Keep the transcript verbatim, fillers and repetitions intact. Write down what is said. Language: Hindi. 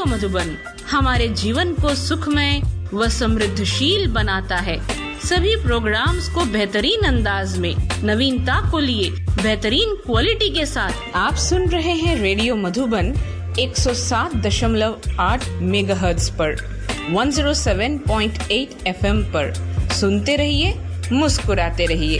मधुबन हमारे जीवन को सुखमय व समृद्धशील बनाता है। सभी प्रोग्राम्स को बेहतरीन अंदाज में नवीनता को लिए बेहतरीन क्वालिटी के साथ आप सुन रहे हैं रेडियो मधुबन एक सौ सात दशमलव आठ मेगाहर्ट्ज पर, एक सौ सात पॉइंट आठ एफएम पर। सुनते रहिए, मुस्कुराते रहिए।